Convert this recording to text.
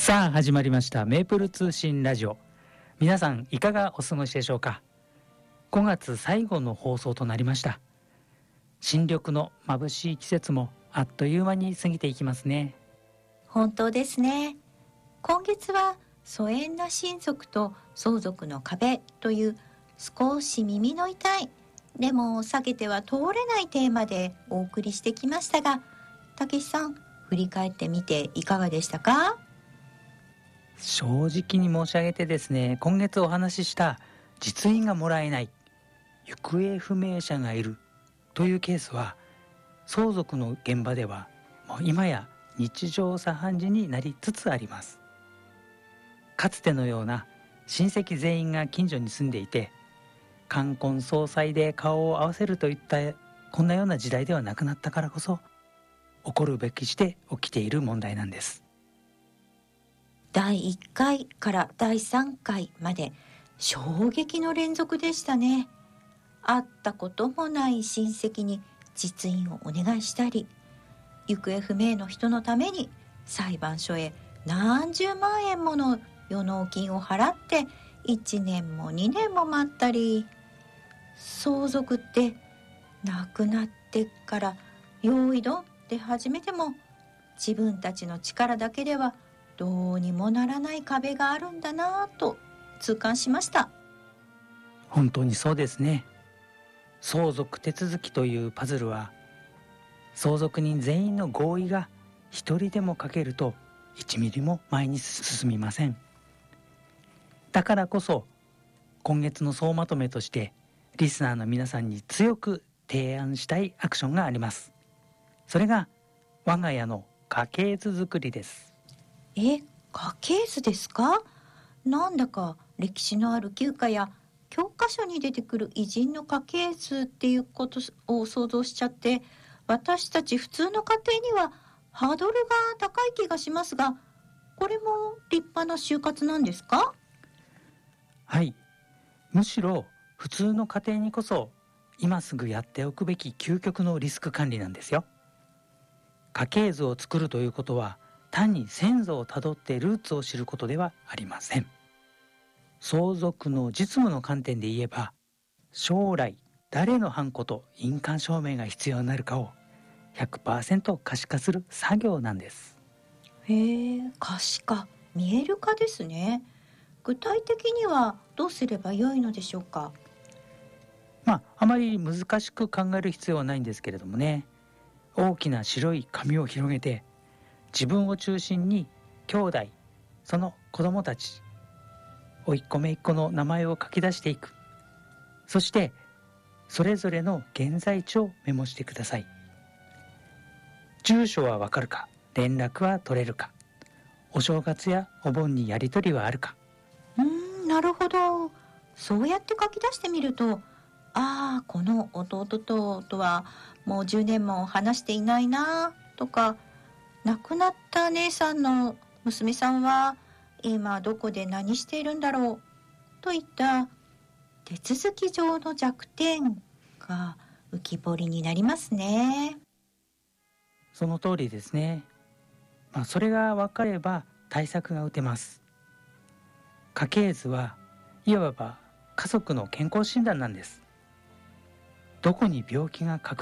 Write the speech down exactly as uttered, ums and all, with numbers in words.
さあ始まりましたメープル通信ラジオ。皆さんいかがお過ごしでしょうか。ごがつ最後の放送となりました。新緑の眩しい季節もあっという間に過ぎていきますね。 本当ですね。今月は疎遠な親族と相続の壁という少し耳の痛いでも避けては通れないテーマでお送りしてきましたが、たけしさん振り返ってみていかがでしたか？ 正直に申し上げてですね、今月お話しした実印がもらえない、行方不明者がいるというケースは相続の現場ではもう今や日常茶飯事になりつつあります。かつてのような親戚全員が近所に住んでいて冠婚葬祭で顔を合わせるといったこんなような時代ではなくなったからこそ起こるべきして起きている問題なんです。 だいいっかいからだいさんかいまで衝撃の連続でしたね。会ったこともない親戚に実印をお願いしたり、行方不明の人のために裁判所へ何十万円もの予納金を払っていちねんもにねんも待ったり、相続って亡くなってから用意どんって始めても自分たちの力だけではどうにもならない壁があるんだなぁと痛感しました。 本当にそうですね。相続手続きというパズルは相続人全員の合意が一人でも欠けるといちミリも前に進みません。だからこそ今月の総まとめとしてリスナーの皆さんに強く提案したいアクションがあります。それが我が家の家系図作りです。 え、家系図ですか？なんだか歴史のある旧家や教科書に出てくる偉人の家系図っていうことを想像しちゃって、私たち普通の家庭にはハードルが高い気がしますが、これも立派な就活なんですか？ はい、むしろ普通の家庭にこそ今すぐやっておくべき究極のリスク管理なんですよ。家系図を作るということは単に先祖をたどってルーツを知ることではありません。相続の実務の観点で言えば、将来誰のハンコと印鑑証明が必要になるかを ひゃくパーセント 可視化する作業なんです。 へえ、可視化、見える化ですね。具体的にはどうすればよいのでしょうか？ まああまり難しく考える必要はないんですけれどもね、大きな白い紙を広げて自分を中心に兄弟、その子供たち、甥っ子姪っ子の名前を書き出していく。そしてそれぞれの現在地をメモしてください。住所はわかるか、連絡は取れるか、お正月やお盆にやり取りはあるか。 うーん、なるほど。そうやって書き出してみると、ああ、この弟ととはもうじゅうねんも話していないなとか、亡くなった姉さんの娘さんは今どこで何しているんだろうといった手続き上の弱点が浮き彫りになりますね。 その通りですね。まあ、それが分かれば対策が打てます。家系図はいわば家族の健康診断なんです。どこに病気が隠